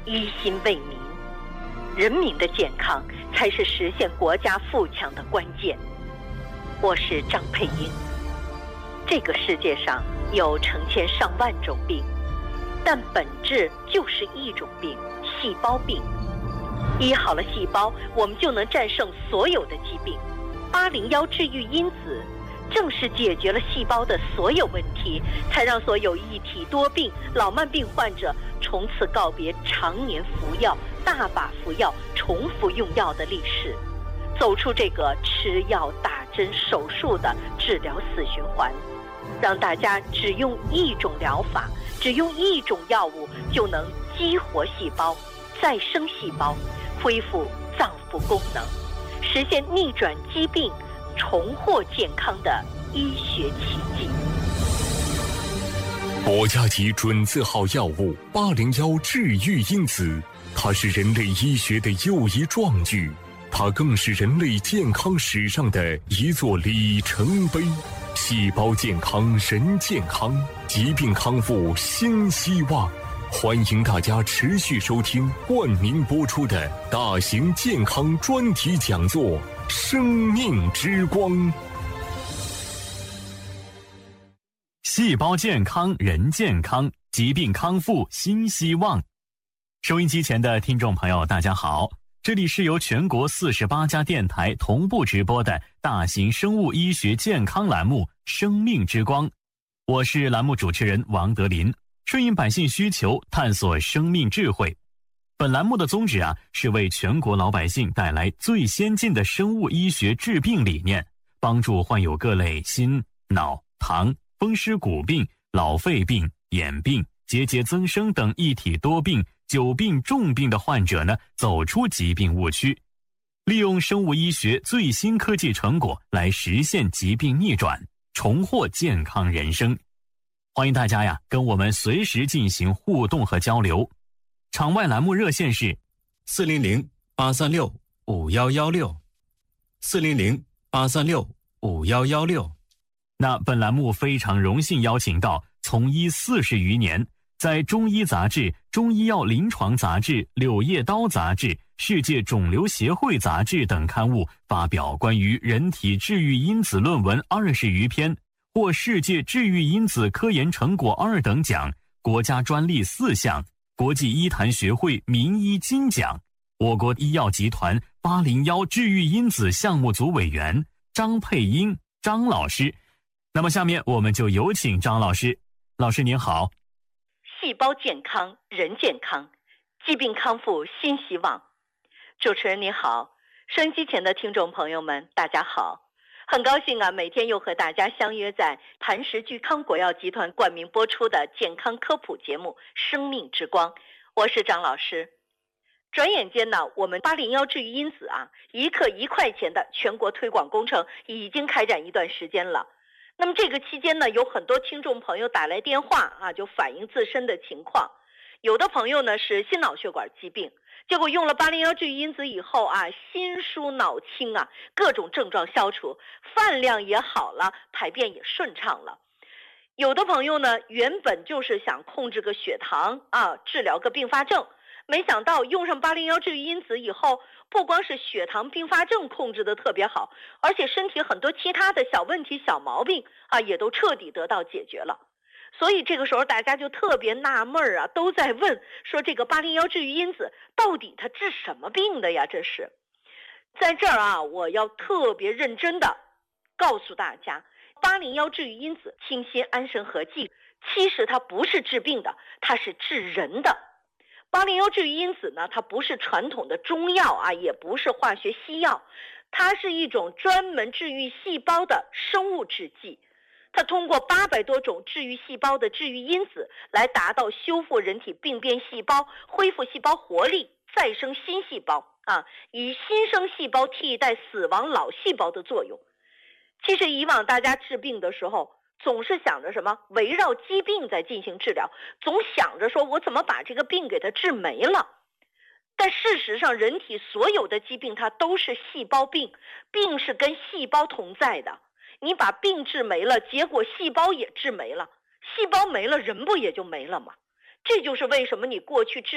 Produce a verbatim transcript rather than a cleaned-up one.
一心为民，人民的健康才是实现国家富强的关键。我是张佩英。这个世界上有成千上万种病，但本质就是一种病——细胞病。医好了细胞，我们就能战胜所有的疾病。八零幺治愈因子正是解决了细胞的所有问题，才让所有一体多病、老慢病患者从此告别常年服药、大把服药、重复用药的历史，走出这个吃药、打针、手术的治疗死循环，让大家只用一种疗法，只用一种药物就能激活细胞、再生细胞，恢复脏腑功能，实现逆转疾病、重获健康的医学奇迹。 国家级准字号药物八零幺治愈因子，它是人类医学的又一壮举，它更是人类健康史上的一座里程碑。细胞健康人健康，疾病康复新希望。欢迎大家持续收听冠名播出的大型健康专题讲座《生命之光》。 细胞健康人健康，疾病康复新希望。收音机前的听众朋友大家好，这里是由全国四十八家电台同步直播的大型生物医学健康栏目《生命之光》，我是栏目主持人王德林。顺应百姓需求，探索生命智慧。本栏目的宗旨啊，是为全国老百姓带来最先进的生物医学治病理念，帮助患有各类心、脑、糖、风湿骨病、老肺病、眼病、结节增生等一体多病、久病重病的患者呢，走出疾病误区，利用生物医学最新科技成果来实现疾病逆转，重获健康人生。欢迎大家呀，跟我们随时进行互动和交流。场外栏目热线是四零零八三六五幺幺六，四零零八三六五幺幺六。 那本栏目非常荣幸邀请到从医四十余年，在中医杂志、中医药临床杂志、柳叶刀杂志、世界肿瘤协会杂志等刊物发表关于人体治愈因子论文二十余篇，获世界治愈因子科研成果二等奖、国家专利四项、国际医坛学会名医金奖。我国医药集团八零幺治愈因子项目组委员张佩英张老师。那么下面我们就有请张老师。老师您好。 细胞健康人健康，疾病康复新希望。主持人您好，收音机前的听众朋友们大家好，很高兴啊，每天又和大家相约在磐石聚康国药集团冠名播出的健康科普节目《生命之光》，我是张老师。转眼间呢，我们八零幺治愈因子啊，一克一块钱的全国推广工程已经开展一段时间了。那么这个期间呢，有很多听众朋友打来电话啊，就反映自身的情况。有的朋友呢是心脑血管疾病，结果用了八零幺治愈因子以后啊，心舒脑清啊，各种症状消除，饭量也好了，排便也顺畅了。有的朋友呢，原本就是想控制个血糖啊，治疗个并发症，没想到用上八零幺治愈因子以后，不光是血糖并发症控制得特别好，而且身体很多其他的小问题小毛病啊，也都彻底得到解决了。所以这个时候大家就特别纳闷啊，都在问说这个八零幺治愈因子到底它治什么病的呀？这是在这儿啊，我要特别认真的告诉大家，八零幺治愈因子清心安神和气，其实它不是治病的，它是治人的。八零幺治愈因子呢，它不是传统的中药啊，也不是化学西药，它是一种专门治愈细胞的生物制剂。它通过八百多种治愈细胞的治愈因子，来达到修复人体病变细胞、恢复细胞活力、再生新细胞啊，以新生细胞替代死亡老细胞的作用。其实以往大家治病的时候，总是想着什么围绕疾病在进行治疗，总想着说我怎么把这个病给它治没了。但事实上，人体所有的疾病它都是细胞病，病是跟细胞同在的。你把病治没了，结果细胞也治没了，细胞没了，人不也就没了吗？这就是为什么你过去治